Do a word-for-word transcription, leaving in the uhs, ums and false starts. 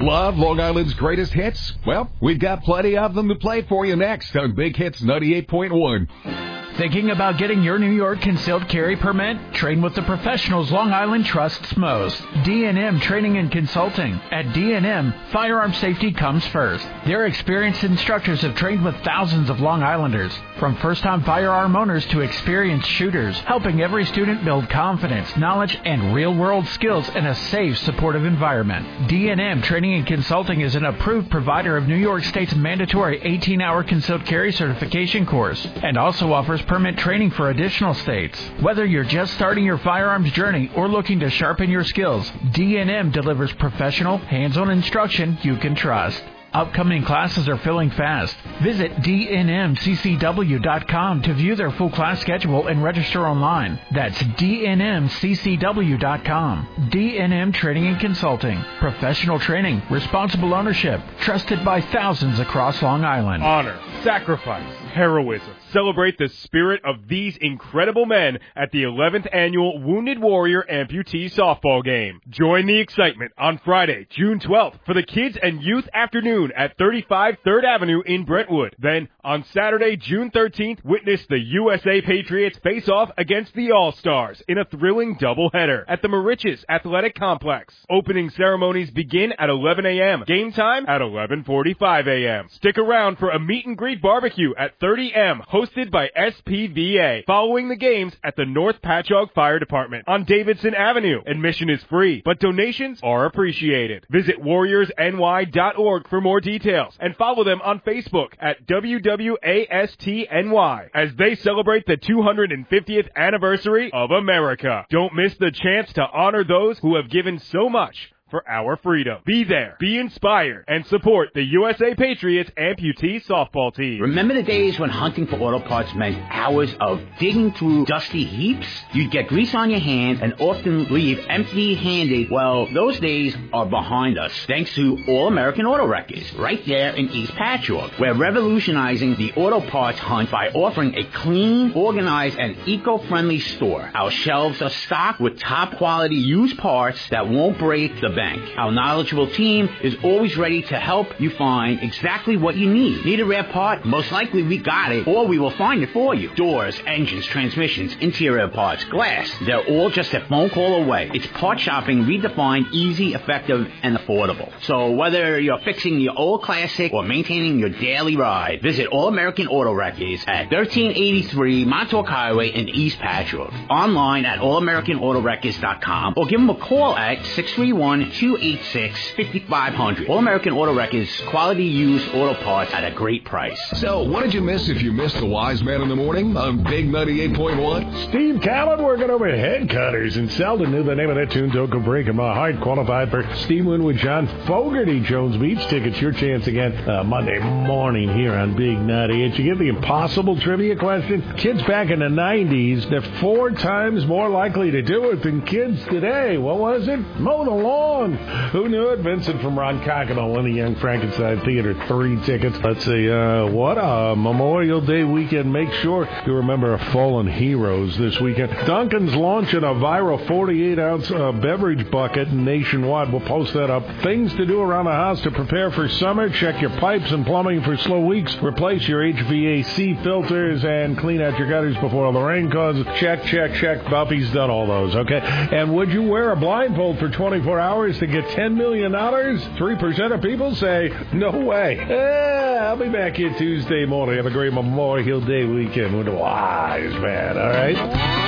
Love Long Island's greatest hits? Well, we've got plenty of them to play for you next on Big Hits ninety-eight point one. Thinking about getting your New York concealed carry permit? Train with the professionals Long Island trusts most. D and M Training and Consulting. At D and M, firearm safety comes first. Their experienced instructors have trained with thousands of Long Islanders, from first-time firearm owners to experienced shooters, helping every student build confidence, knowledge, and real-world skills in a safe, supportive environment. D and M Training and Consulting is an approved provider of New York State's mandatory eighteen-hour concealed carry certification course and also offers permit training for additional states. Whether you're just starting your firearms journey or looking to sharpen your skills, D and M delivers professional, hands-on instruction you can trust. Upcoming classes are filling fast. Visit D N M C C W dot com to view their full class schedule and register online. That's D N M C C W dot com. D N M Training and Consulting. Professional training, responsible ownership, trusted by thousands across Long Island. Honor, sacrifice, heroism. Celebrate the spirit of these incredible men at the eleventh Annual Wounded Warrior Amputee Softball Game. Join the excitement on Friday, June twelfth for the Kids and Youth Afternoon at thirty-five third Avenue in Brentwood. Then, on Saturday, June thirteenth, witness the U S A Patriots face off against the All-Stars in a thrilling doubleheader at the Moriches Athletic Complex. Opening ceremonies begin at eleven a.m. Game time at eleven forty-five a.m. Stick around for a meet and greet barbecue at thirty a.m. hosted by S P V A following the games at the North Patchogue Fire Department on Davidson Avenue. Admission is free, but donations are appreciated. Visit warriors N Y dot org for more details and follow them on Facebook at W W A S T N Y as they celebrate the two hundred fiftieth anniversary of America. Don't miss the chance to honor those who have given so much for our freedom. Be there, be inspired, and support the U S A Patriots amputee softball team. Remember the days when hunting for auto parts meant hours of digging through dusty heaps? You'd get grease on your hands and often leave empty-handed. Well, those days are behind us, thanks to All American Auto Wreckers, right there in East Patchogue. We're revolutionizing the auto parts hunt by offering a clean, organized, and eco-friendly store. Our shelves are stocked with top-quality used parts that won't break the bank. Our knowledgeable team is always ready to help you find exactly what you need. Need a rare part? Most likely we got it, or we will find it for you. Doors, engines, transmissions, interior parts, glass, they're all just a phone call away. It's part shopping redefined, easy, effective, and affordable. So whether you're fixing your old classic or maintaining your daily ride, visit All American Auto Wreckers at thirteen eighty-three Montauk Highway in East Patchogue. Online at all american auto wreckers dot com or give them a call at six three one, two eight six, five five zero zero. All American Auto Wreckers, quality used auto parts at a great price. So, what did you miss if you missed the Wise Man in the Morning on Big ninety-eight point one? Steve Callan working over Head Cutters, and Selden knew the name of that tune. Don't go breaking my heart. Qualified for Steve Winwood, John Fogerty, Jones Beach tickets. Your chance again uh, Monday morning here on Big ninety-eight. You get the impossible trivia question. Kids back in the nineties, they're four times more likely to do it than kids today. What was it? Mow the lawn. Who knew it? Vincent from Ronkonkoma won the Young Frankenstein Theater three tickets. Let's see, uh, what a Memorial Day weekend. Make sure you remember our fallen heroes this weekend. Dunkin's launching a viral forty-eight ounce uh, beverage bucket nationwide. We'll post that up. Things to do around the house to prepare for summer. Check your pipes and plumbing for slow weeks. Replace your H V A C filters and clean out your gutters before all the rain causes. Check, check, check. Buffy's done all those, okay? And would you wear a blindfold for twenty-four hours to get ten million dollars? three percent of people say, no way. Eh, I'll be back here Tuesday morning. Have a great Memorial Day weekend with the Wise Man, all right?